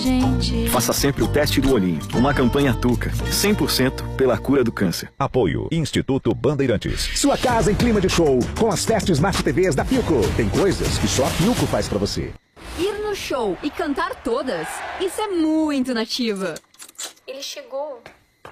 gente. Faça sempre o teste do olhinho. Uma campanha Tuca. 100% pela cura do câncer. Apoio Instituto Bandeirantes. Sua casa em clima de show, com as Fast Smart TVs da Philco. Tem coisas que só a Philco faz pra você. Ir no show e cantar todas, isso é muito nativa. Ele chegou.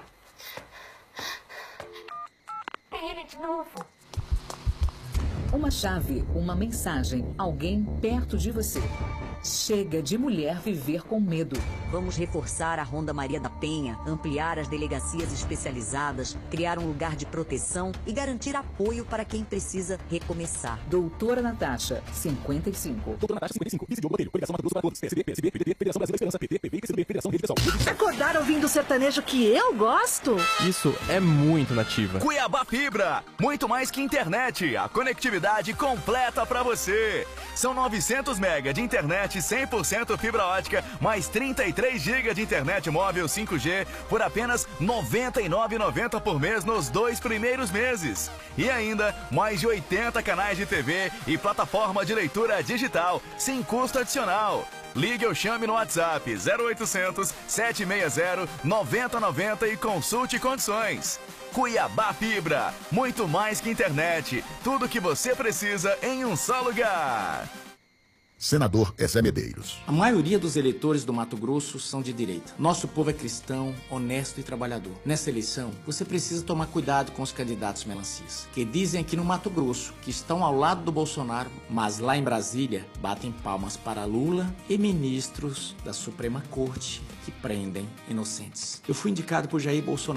É ele de novo. Uma chave, uma mensagem, alguém perto de você. Chega de mulher viver com medo. Vamos reforçar a Ronda Maria da Penha, ampliar as delegacias especializadas, criar um lugar de proteção e garantir apoio para quem precisa recomeçar. Doutora Natasha, 55. Doutora Natasha, 55. Vice-Diogo Botelho. Coligação Mato Grosso para todos. PSB, PSB, PDT, Federação Brasileira de Esperança, PT, PV, PCdoB, Federação Rede Pessoal. Acordaram ouvindo o sertanejo que eu gosto? Isso é muito nativa. Cuiabá Fibra. Muito mais que internet. A conectividade completa para você. São 900 mega de internet 100% fibra ótica, mais 33 GB de internet móvel 5G por apenas R$ 99,90 por mês nos 2 primeiros meses. E ainda, mais de 80 canais de TV e plataforma de leitura digital, sem custo adicional. Ligue ou chame no WhatsApp 0800 760 9090 e consulte condições. Cuiabá Fibra, muito mais que internet, tudo o que você precisa em um só lugar. Senador Ezé Medeiros. A maioria dos eleitores do Mato Grosso são de direita. Nosso povo é cristão, honesto e trabalhador. Nessa eleição, você precisa tomar cuidado com os candidatos melancias, que dizem aqui no Mato Grosso que estão ao lado do Bolsonaro, mas lá em Brasília batem palmas para Lula e ministros da Suprema Corte que prendem inocentes. Eu fui indicado por Jair Bolsonaro